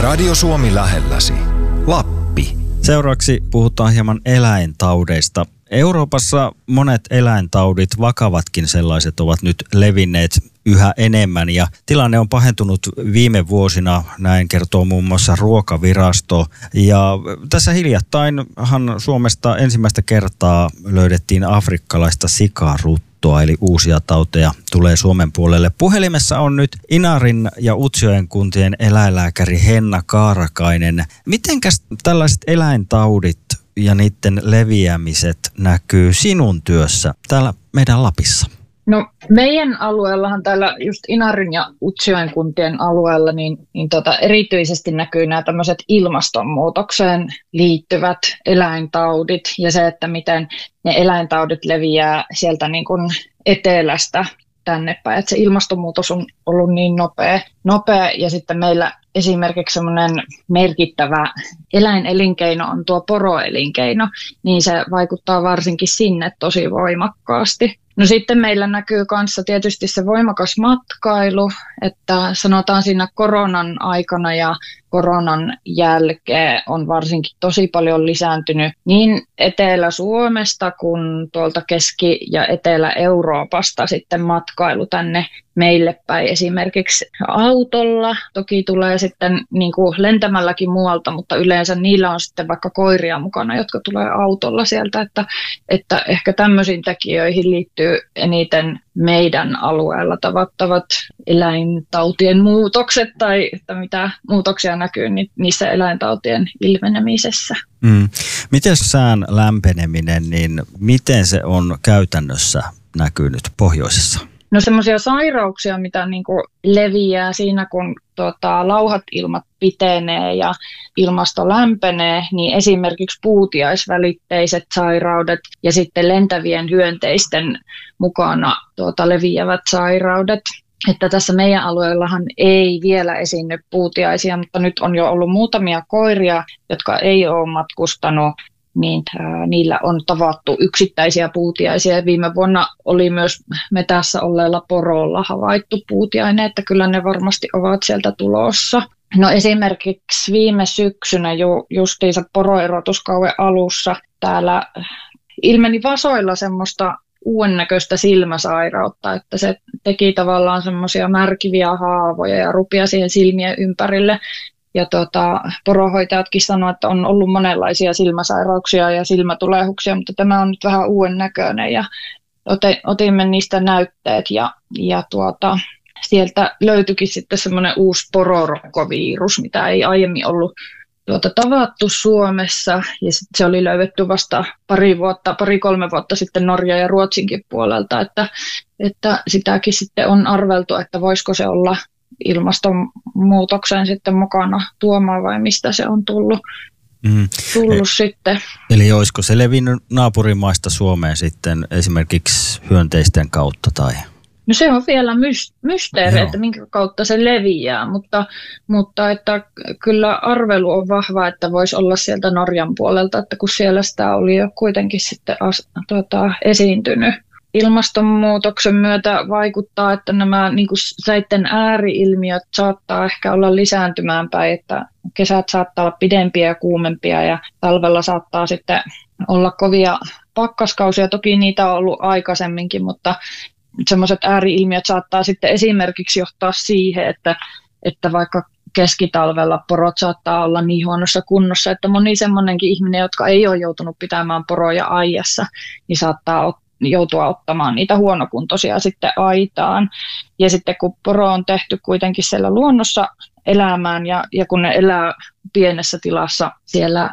Radio Suomi lähelläsi. Lappi. Seuraavaksi puhutaan hieman eläintaudeista. Euroopassa monet eläintaudit, vakavatkin sellaiset, ovat nyt levinneet yhä enemmän ja tilanne on pahentunut viime vuosina, näin kertoo muun muassa Ruokavirasto. Ja tässä hiljattainhan Suomesta ensimmäistä kertaa löydettiin afrikkalaista sikaruttoa, eli uusia tauteja tulee Suomen puolelle. Puhelimessa on nyt Inarin ja Utsjoen kuntien eläinlääkäri Henna Kaarakainen. Mitenkäs tällaiset eläintaudit ja niiden leviämiset näkyy sinun työssä täällä meidän Lapissa? No meidän alueellahan täällä just Inarin ja Utsjoen kuntien alueella niin erityisesti näkyy nämä tämmöiset ilmastonmuutokseen liittyvät eläintaudit ja se, että miten ne eläintaudit leviää sieltä niin kuin etelästä tänne päin. Että se ilmastonmuutos on ollut niin nopea ja sitten meillä esimerkiksi semmoinen merkittävä eläinelinkeino on tuo poroelinkeino, niin se vaikuttaa varsinkin sinne tosi voimakkaasti. No sitten meillä näkyy kanssa tietysti se voimakas matkailu, että sanotaan siinä koronan aikana ja koronan jälkeen on varsinkin tosi paljon lisääntynyt niin Etelä-Suomesta kuin tuolta Keski- ja Etelä-Euroopasta sitten matkailu tänne meille päin esimerkiksi autolla. Toki tulee sitten niin kuin lentämälläkin muualta, mutta yleensä niillä on sitten vaikka koiria mukana, jotka tulee autolla sieltä, että ehkä tämmöisiin tekijöihin liittyy eniten meidän alueella tavattavat eläintautien muutokset tai että mitä muutoksia näkyy niissä eläintautien ilmenemisessä. Miten sään lämpeneminen, niin miten se on käytännössä näkynyt pohjoisessa? No semmoisia sairauksia, mitä niinku leviää siinä, kun lauhat ilmat pitenee ja ilmasto lämpenee, niin esimerkiksi puutiaisvälitteiset sairaudet ja sitten lentävien hyönteisten mukana leviävät sairaudet. Että tässä meidän alueellahan ei vielä esiinny puutiaisia, mutta nyt on jo ollut muutamia koiria, jotka ei ole matkustanut, niin niillä on tavattu yksittäisiä puutiaisia. Viime vuonna oli myös metässä olleella porolla havaittu puutiaine, että kyllä ne varmasti ovat sieltä tulossa. No esimerkiksi viime syksynä justiinsa poroerotuskauden alussa täällä ilmeni vasoilla semmoista uuden näköistä silmäsairautta, että se teki tavallaan semmoisia märkiviä haavoja ja rupia siihen silmien ympärille. Ja poronhoitajatkin sanoivat, että on ollut monenlaisia silmäsairauksia ja silmätulehduksia, mutta tämä on nyt vähän uuden näköinen ja otimme niistä näytteet ja sieltä löytyikin sitten semmoinen uusi pororokkovirus, mitä ei aiemmin ollut tavattu Suomessa ja se oli löydetty vasta pari-kolme vuotta sitten Norja ja Ruotsinkin puolelta, että sitäkin sitten on arveltu, että voisiko se olla ilmastonmuutoksen sitten mukana tuomaan vai mistä se on tullut sitten. Eli olisiko se levinnyt naapurimaista Suomeen sitten esimerkiksi hyönteisten kautta tai? No se on vielä mysteeri, että minkä kautta se leviää, mutta että kyllä arvelu on vahva, että voisi olla sieltä Norjan puolelta, että kun siellä sitä oli jo kuitenkin sitten esiintynyt. Ilmastonmuutoksen myötä vaikuttaa, että nämä niin kuin säitten ääri-ilmiöt saattaa ehkä olla lisääntymään päin, että kesät saattaa olla pidempiä ja kuumempia ja talvella saattaa sitten olla kovia pakkaskausia. Toki niitä on ollut aikaisemminkin, mutta sellaiset ääri-ilmiöt saattaa sitten esimerkiksi johtaa siihen, että vaikka keskitalvella porot saattaa olla niin huonossa kunnossa, että moni semmoinenkin ihminen, jotka ei ole joutunut pitämään poroja aijassa, niin saattaa joutua ottamaan niitä huonokuntoisia sitten aitaan. Ja sitten kun poro on tehty kuitenkin siellä luonnossa elämään ja kun ne elää pienessä tilassa siellä